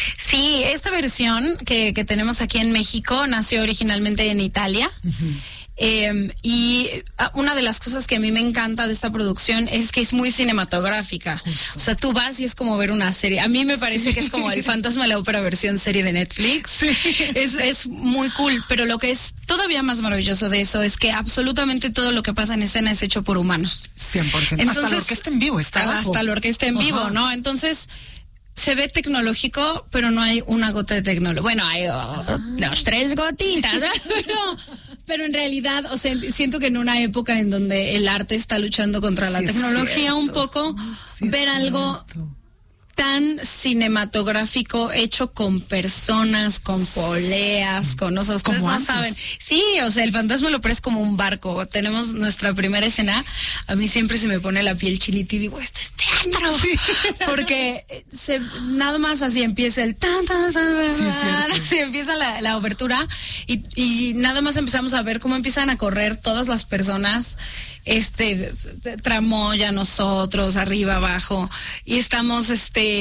Sí, esta versión que tenemos aquí en México nació originalmente en Italia. Y una de las cosas que a mí me encanta de esta producción es que es muy cinematográfica. Justo. O sea, tú vas y es como ver una serie. A mí me parece que es como el Fantasma de la Ópera versión serie de Netflix. Sí. Es muy cool, pero lo que es todavía más maravilloso de eso es que absolutamente todo lo que pasa en escena es hecho por humanos. 100%. Entonces, hasta la orquesta en vivo está abajo. Hasta la orquesta en vivo, Ajá. ¿no? Entonces se ve tecnológico, pero no hay una gota de tecnología. Bueno, hay 2, 3 gotitas, ¿no? Pero en realidad, o sea, siento que en una época en donde el arte está luchando contra la tecnología un poco, ver algo tan cinematográfico hecho con personas, con poleas, con, o sea, ustedes no saben. Sí, o sea, el Fantasma de la Ópera es como un barco. Tenemos nuestra primera escena. A mí siempre se me pone la piel chinita y digo, esto es teatro. Sí. Porque nada más así empieza el tan, tan, tan, así empieza la obertura y nada más empezamos a ver cómo empiezan a correr todas las personas, Tramoya, nosotros, arriba, abajo, y estamos,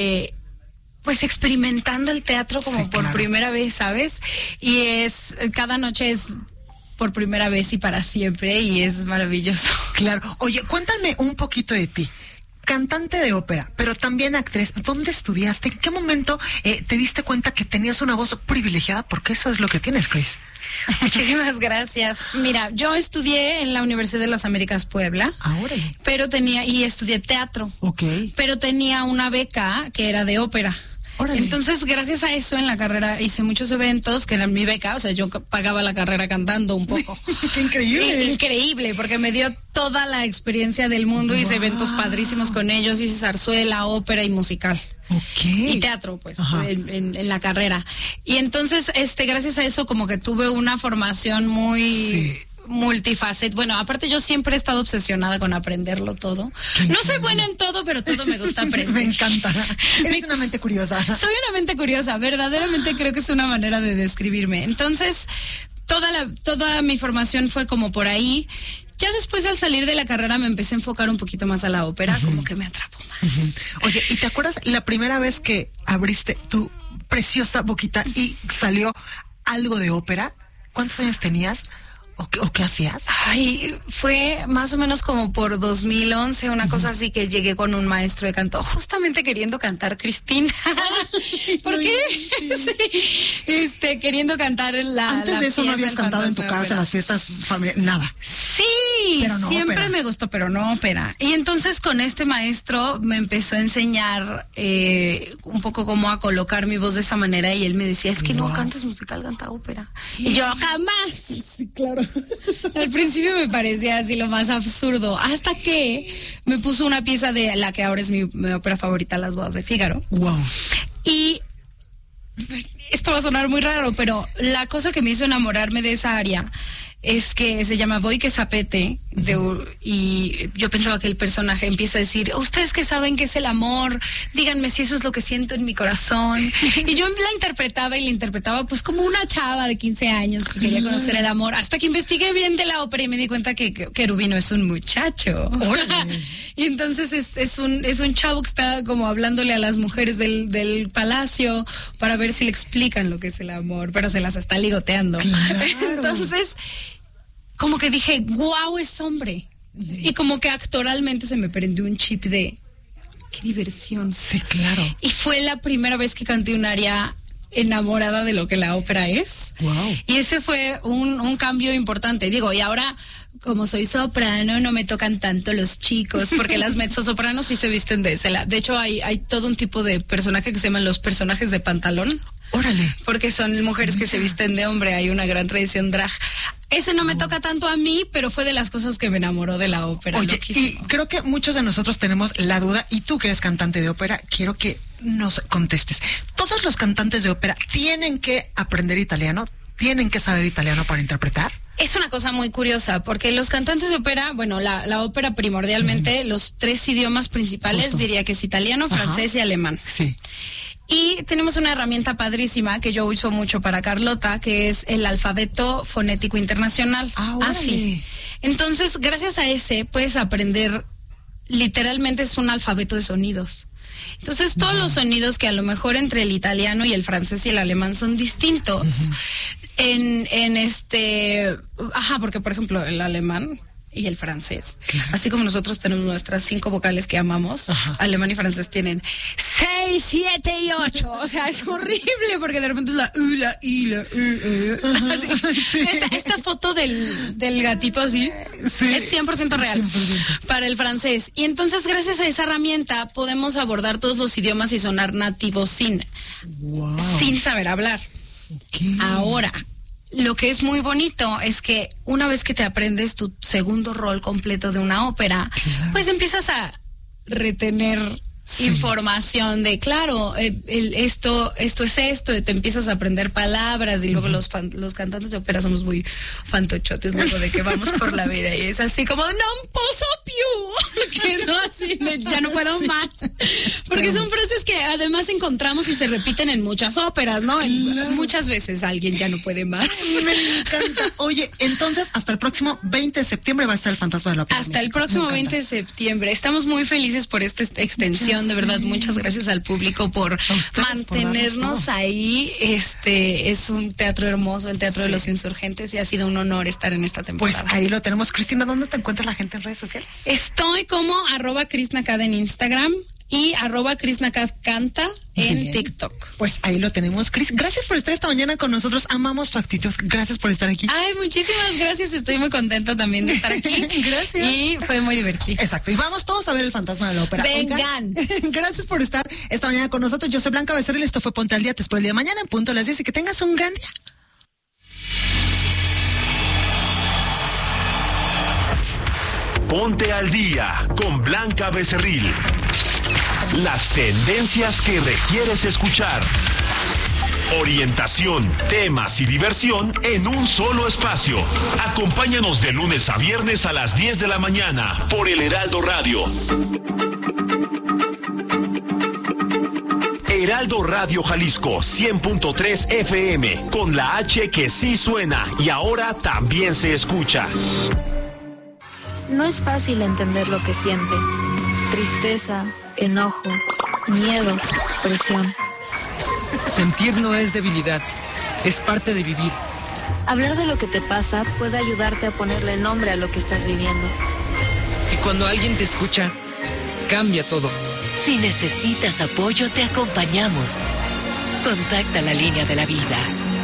pues experimentando el teatro como por primera vez, ¿sabes? Y cada noche es por primera vez y para siempre, y es maravilloso. Claro. Oye, cuéntame un poquito de ti. Cantante de ópera, pero también actriz. ¿Dónde estudiaste? ¿En qué momento te diste cuenta que tenías una voz privilegiada? Porque eso es lo que tienes, Cris. Muchísimas gracias. Mira, yo estudié en la Universidad de las Américas Puebla. Ahora. Pero estudié teatro. Ok. Pero tenía una beca que era de ópera. Órale. Entonces, gracias a eso en la carrera hice muchos eventos que eran mi beca, o sea, yo pagaba la carrera cantando un poco. ¡Qué increíble! Increíble, porque me dio toda la experiencia del mundo, hice eventos padrísimos con ellos, hice zarzuela, ópera y musical. Okay. Y teatro, pues, en la carrera. Y entonces, gracias a eso como que tuve una formación muy multifacética. Bueno, aparte yo siempre he estado obsesionada con aprenderlo todo. No soy buena en todo, pero todo me gusta aprender. Me encanta. Eres una mente curiosa. Soy una mente curiosa, verdaderamente creo que es una manera de describirme. Entonces, toda mi formación fue como por ahí. Ya después, al salir de la carrera, me empecé a enfocar un poquito más a la ópera, como que me atrapó más. Oye, ¿y te acuerdas la primera vez que abriste tu preciosa boquita y salió algo de ópera? ¿Cuántos años tenías? ¿O qué hacías? Ay, fue más o menos como por 2011, una cosa así, que llegué con un maestro de canto, justamente queriendo cantar Cristina. ¿Por qué? Sí. Queriendo cantar Antes de eso no habías cantado en tu casa, en las fiestas familiares, nada. Sí, pero no siempre ópera. Me gustó, pero no ópera. Y entonces con este maestro me empezó a enseñar un poco cómo a colocar mi voz de esa manera, y él me decía, es que no cantas musical, canta ópera. Y yo, jamás. Sí, claro. Al principio me parecía así lo más absurdo, hasta que me puso una pieza de la que ahora es mi ópera favorita, Las Bodas de Fígaro. Wow. Y esto va a sonar muy raro, pero la cosa que me hizo enamorarme de esa área es que se llama Voy que Zapete, y yo pensaba que el personaje empieza a decir, ustedes que saben qué es el amor, díganme si eso es lo que siento en mi corazón. Y yo la interpretaba pues como una chava de 15 años que quería conocer el amor, hasta que investigué bien de la ópera y me di cuenta que Querubino es un muchacho. Y entonces es un chavo que está como hablándole a las mujeres del palacio para ver si le explican lo que es el amor, pero se las está ligoteando. Claro. Entonces, como que dije, guau, es hombre. Y como que actoralmente se me prendió un chip de, qué diversión. Sí, claro. Y fue la primera vez que canté un aria enamorada de lo que la ópera es. Wow. Y ese fue un cambio importante. Digo, y ahora, como soy soprano, no me tocan tanto los chicos, porque las mezzosopranos sí se visten de ese lado. De hecho, hay todo un tipo de personaje que se llaman los personajes de pantalón. Órale. Porque son mujeres que se visten de hombre, hay una gran tradición drag. Ese no me toca tanto a mí, pero fue de las cosas que me enamoró de la ópera. Oye, loquísimo. y creo que muchos de nosotros tenemos la duda, y tú que eres cantante de ópera, quiero que nos contestes. ¿Todos los cantantes de ópera tienen que aprender italiano? ¿Tienen que saber italiano para interpretar? Es una cosa muy curiosa, porque los cantantes de ópera, bueno, la ópera primordialmente, los 3 idiomas principales, justo, diría que es italiano, francés y alemán. Sí. Y tenemos una herramienta padrísima que yo uso mucho para Carlota, que es el alfabeto fonético internacional, AFI. Entonces, gracias a ese puedes aprender, literalmente es un alfabeto de sonidos. Entonces, todos los sonidos que a lo mejor entre el italiano y el francés y el alemán son distintos. Porque por ejemplo, el alemán y el francés, así como nosotros tenemos nuestras 5 vocales que amamos, alemán y francés tienen 6, 7 y 8. O sea, es horrible porque de repente es la U, la I, la U. Así, esta foto del gatito así es 100% real 100%. Para el francés. Y entonces, gracias a esa herramienta, podemos abordar todos los idiomas y sonar nativos sin saber hablar. Ahora, lo que es muy bonito es que una vez que te aprendes tu segundo rol completo de una ópera, pues empiezas a retener información de, esto es esto, y te empiezas a aprender palabras, y luego los cantantes de ópera somos muy fantochotes luego de que vamos por la vida y es así como, non posso più, que no, así, ya no puedo más, porque son frases que además encontramos y se repiten en muchas óperas, ¿no? Muchas veces alguien ya no puede más. Me encanta. Oye, entonces hasta el próximo 20 de septiembre va a estar el Fantasma de la Ópera. Hasta el próximo 20 de septiembre. Estamos muy felices por esta extensión. De verdad, muchas gracias al público por mantenernos por ahí. Es un teatro hermoso, el Teatro de los Insurgentes, y ha sido un honor estar en esta temporada. Pues ahí lo tenemos. Cristina, ¿dónde te encuentra la gente en redes sociales? Estoy como @KrisnaCad en Instagram y @KrisnaCadCanta en TikTok. Pues ahí lo tenemos, Cris. Gracias por estar esta mañana con nosotros. Amamos tu actitud. Gracias por estar aquí. Ay, muchísimas gracias. Estoy muy contenta también de estar aquí. Gracias. Y fue muy divertido. Exacto. Y vamos todos a ver el Fantasma de la Ópera. Vengan. Gracias por estar esta mañana con nosotros. Yo soy Blanca Becerril. Esto fue Ponte al Día. Te espero el día de mañana en punto a las 10 y que tengas un gran día. Ponte al Día con Blanca Becerril. Las tendencias que requieres escuchar. Orientación, temas y diversión en un solo espacio. Acompáñanos de lunes a viernes a las 10 de la mañana por El Heraldo Radio. Heraldo Radio Jalisco 100.3 FM, con la H que sí suena y ahora también se escucha. No es fácil entender lo que sientes. Tristeza, enojo, miedo, presión. Sentir no es debilidad, es parte de vivir. Hablar de lo que te pasa puede ayudarte a ponerle nombre a lo que estás viviendo. Y cuando alguien te escucha, cambia todo. Si necesitas apoyo, te acompañamos. Contacta la línea de la vida.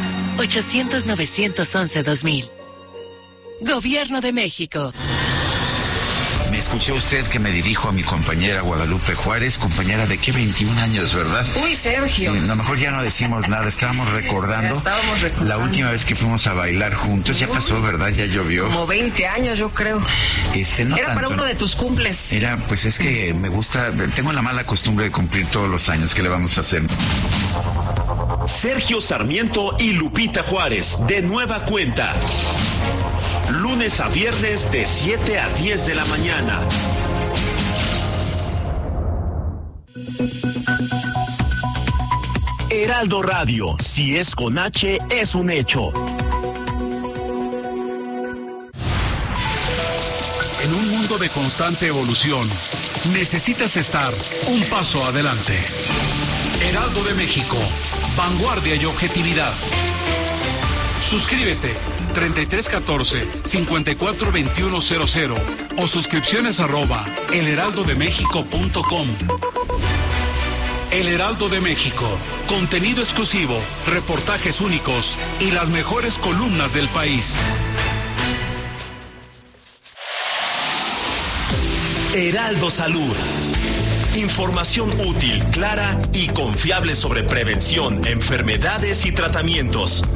800-911-2000. Gobierno de México. Me escuchó usted que me dirijo a mi compañera Guadalupe Juárez, compañera de 21 años, ¿verdad? Uy, Sergio. Sí, a lo mejor ya no decimos nada, estábamos recordando la última vez que fuimos a bailar juntos. Ya pasó, ¿verdad? Ya llovió. Como 20 años, yo creo. No era tanto, para uno de tus cumples. Pues es que me gusta, tengo la mala costumbre de cumplir todos los años. ¿Qué le vamos a hacer? Sergio Sarmiento y Lupita Juárez, de nueva cuenta. Lunes a viernes de 7 a 10 de la mañana. Heraldo Radio, si es con H, es un hecho. En un mundo de constante evolución, necesitas estar un paso adelante. Heraldo de México, vanguardia y objetividad. Suscríbete 3314-542100 o suscripciones @elheraldodemexico.com. El Heraldo de México, contenido exclusivo, reportajes únicos y las mejores columnas del país. Heraldo Salud. Información útil, clara y confiable sobre prevención, enfermedades y tratamientos.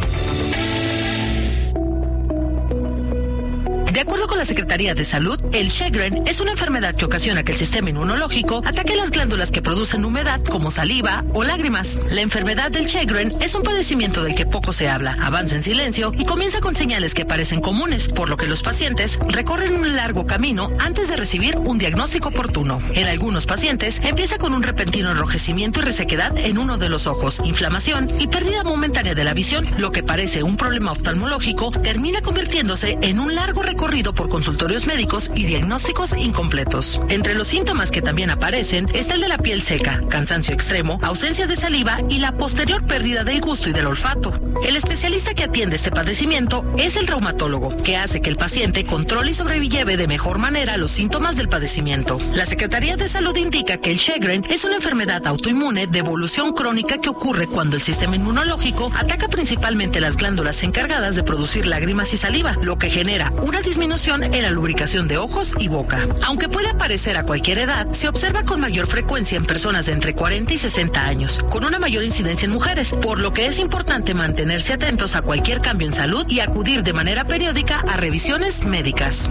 De acuerdo con la Secretaría de Salud, el Sjögren es una enfermedad que ocasiona que el sistema inmunológico ataque las glándulas que producen humedad, como saliva o lágrimas. La enfermedad del Sjögren es un padecimiento del que poco se habla, avanza en silencio y comienza con señales que parecen comunes, por lo que los pacientes recorren un largo camino antes de recibir un diagnóstico oportuno. En algunos pacientes empieza con un repentino enrojecimiento y resequedad en uno de los ojos, inflamación y pérdida momentánea de la visión. Lo que parece un problema oftalmológico termina convirtiéndose en un largo recorrido recorrido por consultorios médicos y diagnósticos incompletos. Entre los síntomas que también aparecen está el de la piel seca, cansancio extremo, ausencia de saliva y la posterior pérdida del gusto y del olfato. El especialista que atiende este padecimiento es el reumatólogo, que hace que el paciente controle y sobrelleve de mejor manera los síntomas del padecimiento. La Secretaría de Salud indica que el Sjögren es una enfermedad autoinmune de evolución crónica que ocurre cuando el sistema inmunológico ataca principalmente las glándulas encargadas de producir lágrimas y saliva, lo que genera una disminución en la lubricación de ojos y boca. Aunque puede aparecer a cualquier edad, se observa con mayor frecuencia en personas de entre 40 y 60 años, con una mayor incidencia en mujeres, por lo que es importante mantenerse atentos a cualquier cambio en salud y acudir de manera periódica a revisiones médicas.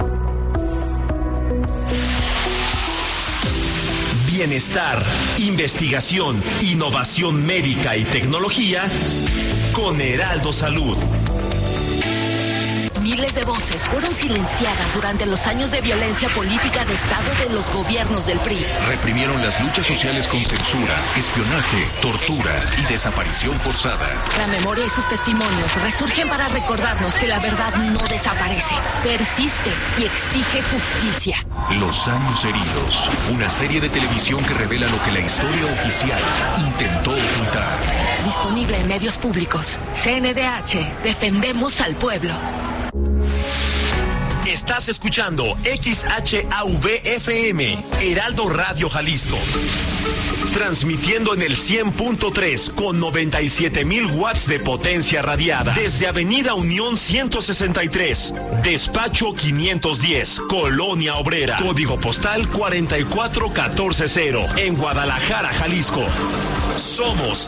Bienestar, investigación, innovación médica y tecnología con Heraldo Salud. Miles de voces fueron silenciadas durante los años de violencia política de Estado de los gobiernos del PRI. Reprimieron las luchas sociales con censura, espionaje, tortura y desaparición forzada. La memoria y sus testimonios resurgen para recordarnos que la verdad no desaparece, persiste y exige justicia. Los años heridos, una serie de televisión que revela lo que la historia oficial intentó ocultar. Disponible en medios públicos. CNDH, defendemos al pueblo. Estás escuchando XHAV-FM, Heraldo Radio Jalisco. Transmitiendo en el 100.3 con 97,000 watts de potencia radiada. Desde Avenida Unión 163, Despacho 510, Colonia Obrera. Código postal 44140, en Guadalajara, Jalisco. Somos